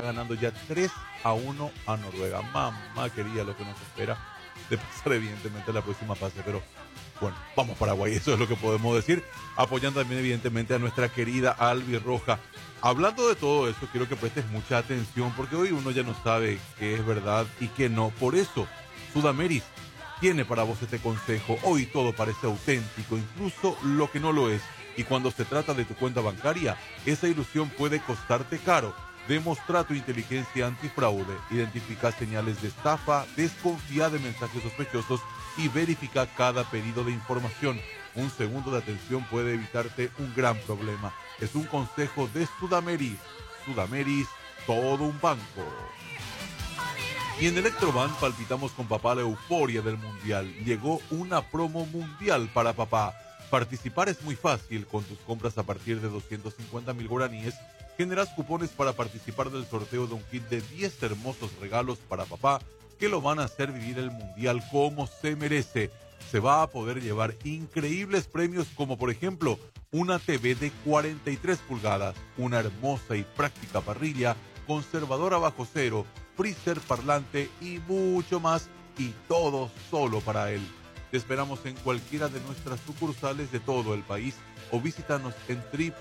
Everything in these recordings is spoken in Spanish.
ganando ya 3-1 a Noruega. Mamá quería lo que nos espera de pasar evidentemente la próxima fase, pero bueno, vamos Paraguay, eso es lo que podemos decir, apoyando también evidentemente a nuestra querida Albirroja. Hablando de todo eso, quiero que prestes mucha atención porque hoy uno ya no sabe qué es verdad y qué no. Por eso, Sudameris tiene para vos este consejo. Hoy todo parece auténtico, incluso lo que no lo es. Y cuando se trata de tu cuenta bancaria, esa ilusión puede costarte caro. Demostra tu inteligencia antifraude, identifica señales de estafa, desconfía de mensajes sospechosos y verifica cada pedido de información. Un segundo de atención puede evitarte un gran problema. Es un consejo de Sudameris. Sudameris, todo un banco. Y en Electroban palpitamos con papá la euforia del Mundial. Llegó una promo mundial para papá. Participar es muy fácil. Con tus compras a partir de 250.000 guaraníes, generas cupones para participar del sorteo de un kit de 10 hermosos regalos para papá que lo van a hacer vivir el Mundial como se merece. Se va a poder llevar increíbles premios como por ejemplo una TV de 43 pulgadas, una hermosa y práctica parrilla, conservadora bajo cero, freezer parlante y mucho más, y todo solo para él. Te esperamos en cualquiera de nuestras sucursales de todo el país o visítanos en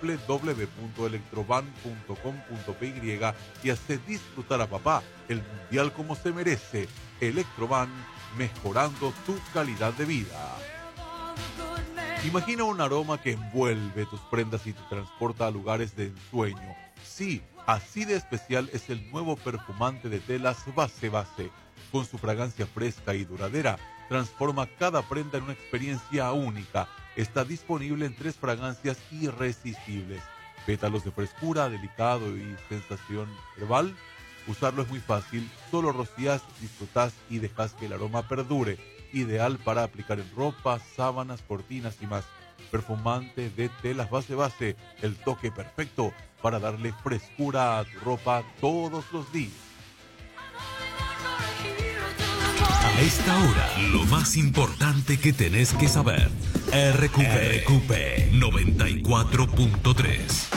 www.electroban.com.py y hace disfrutar a papá el Mundial como se merece. Electroban, mejorando tu calidad de vida. Imagina un aroma que envuelve tus prendas y te transporta a lugares de ensueño. Sí, así de especial es el nuevo perfumante de telas Base Base. Con su fragancia fresca y duradera, transforma cada prenda en una experiencia única. Está disponible en 3 fragancias irresistibles: pétalos de frescura, delicado y sensación herbal. Usarlo es muy fácil, solo rocías, disfrutás y dejas que el aroma perdure. Ideal para aplicar en ropa, sábanas, cortinas y más. Perfumante de telas Base Base, el toque perfecto para darle frescura a tu ropa todos los días. A esta hora, lo más importante que tenés que saber. RQP 94.3.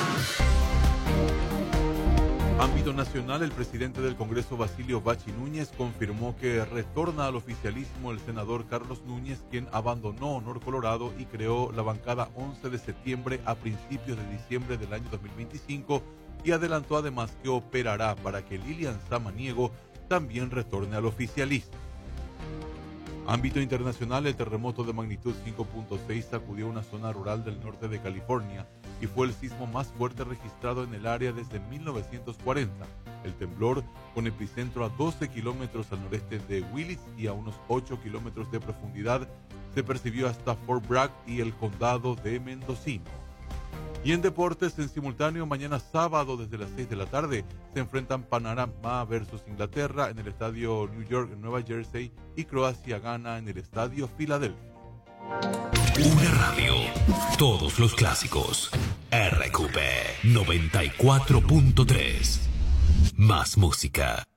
Ámbito nacional, el presidente del Congreso, Basilio Bachi Núñez, confirmó que retorna al oficialismo el senador Carlos Núñez, quien abandonó Honor Colorado y creó la bancada 11 de septiembre a principios de diciembre del año 2025, y adelantó además que operará para que Lilian Samaniego también retorne al oficialismo. Ámbito internacional, el terremoto de magnitud 5.6 sacudió una zona rural del norte de California y fue el sismo más fuerte registrado en el área desde 1940. El temblor, con epicentro a 12 kilómetros al noreste de Willis y a unos 8 kilómetros de profundidad, se percibió hasta Fort Bragg y el condado de Mendocino. Y en deportes, en simultáneo, mañana sábado desde las 6 de la tarde se enfrentan Panamá versus Inglaterra en el estadio New York en Nueva Jersey y Croacia gana en el estadio Filadelfia. Una radio, todos los clásicos. RQP 94.3. Más música.